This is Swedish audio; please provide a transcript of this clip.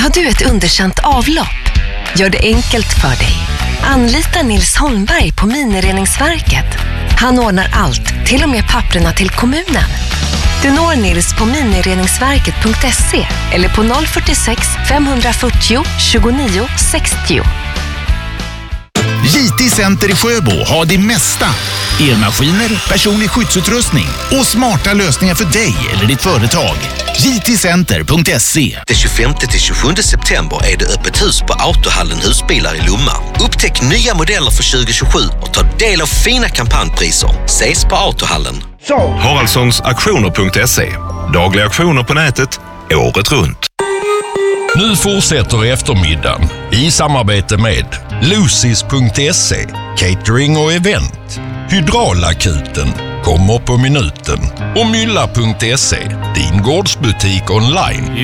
Har du ett underkänt avlopp? Gör det enkelt för dig. Anlita Nils Holmberg på Minireningsverket. Han ordnar allt, till och med papperna till kommunen. Du når Nils på minireningsverket.se eller på 046 540 29 60. JT Center i Sjöbo har det mesta. Elmaskiner, personlig skyddsutrustning och smarta lösningar för dig eller ditt företag. jtcenter.se. Den 25-27 september är det öppet hus på Autohallen Husbilar i Lomma. Upptäck nya modeller för 2027 och ta del av fina kampanjpriser. Ses på Autohallen. Haraldssonsaktioner.se. Dagliga aktioner på nätet, året runt. Nu fortsätter eftermiddagen i samarbete med Lucis.se, catering och event. Hydraulakuten kommer på minuten och Mylla.se, din gårdsbutik online.